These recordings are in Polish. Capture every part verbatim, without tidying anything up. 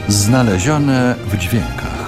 Znalezione w dźwiękach.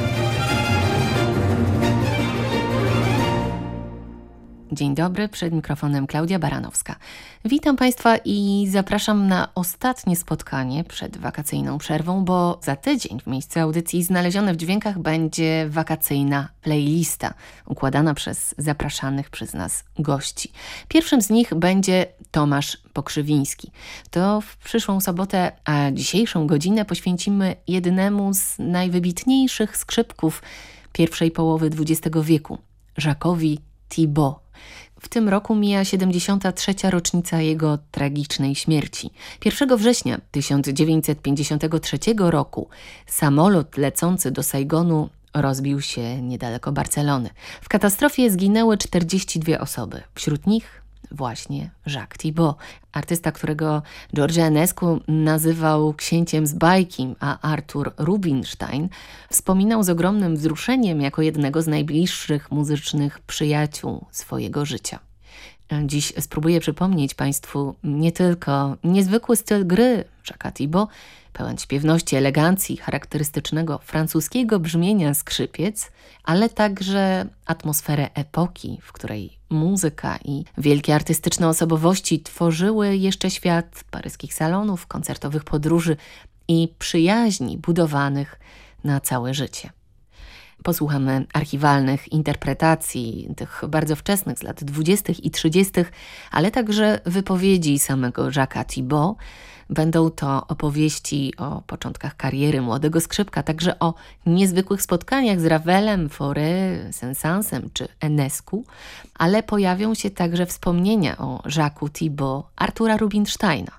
Dzień dobry, przed mikrofonem Klaudia Baranowska. Witam Państwa i zapraszam na ostatnie spotkanie przed wakacyjną przerwą, bo za tydzień w miejscu audycji Znalezione w dźwiękach będzie wakacyjna playlista układana przez zapraszanych przez nas gości. Pierwszym z nich będzie Tomasz Pokrzywiński. To w przyszłą sobotę, a dzisiejszą godzinę poświęcimy jednemu z najwybitniejszych skrzypków pierwszej połowy dwudziestego wieku, Jacquesowi Thibaud. W tym roku mija siedemdziesiąta trzecia rocznica jego tragicznej śmierci. pierwszego września tysiąc dziewięćset pięćdziesiątego trzeciego roku samolot lecący do Saigonu rozbił się niedaleko Barcelony. W katastrofie zginęły czterdzieści dwie osoby. Wśród nich właśnie Jacques Thibaud, artysta, którego George Enescu nazywał księciem z bajki, a Arthur Rubinstein wspominał z ogromnym wzruszeniem jako jednego z najbliższych muzycznych przyjaciół swojego życia. Dziś spróbuję przypomnieć Państwu nie tylko niezwykły styl gry Jacques'a Thibaud, pełen śpiewności, elegancji, charakterystycznego francuskiego brzmienia skrzypiec, ale także atmosferę epoki, w której muzyka i wielkie artystyczne osobowości tworzyły jeszcze świat paryskich salonów, koncertowych podróży i przyjaźni budowanych na całe życie. Posłuchamy archiwalnych interpretacji tych bardzo wczesnych z lat dwudziestych i trzydziestych, ale także wypowiedzi samego Jacques'a Thibaud. Będą to opowieści o początkach kariery młodego skrzypka, także o niezwykłych spotkaniach z Ravelem, Fauré, Saint-Saënsem czy Enescu, ale pojawią się także wspomnienia o Jacques'u Thibaud, Artura Rubinsteina.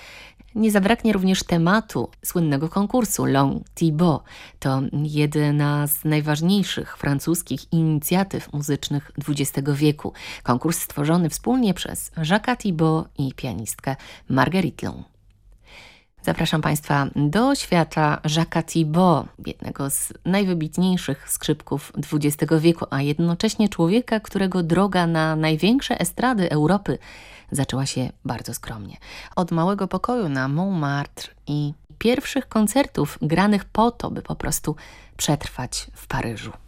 Nie zabraknie również tematu słynnego konkursu Long Thibaud. To jedna z najważniejszych francuskich inicjatyw muzycznych dwudziestego wieku. Konkurs stworzony wspólnie przez Jacques'a Thibaud i pianistkę Marguerite Long. Zapraszam Państwa do świata Jacques'a Thibaud, jednego z najwybitniejszych skrzypków dwudziestego wieku, a jednocześnie człowieka, którego droga na największe estrady Europy zaczęła się bardzo skromnie. Od małego pokoju na Montmartre i pierwszych koncertów granych po to, by po prostu przetrwać w Paryżu.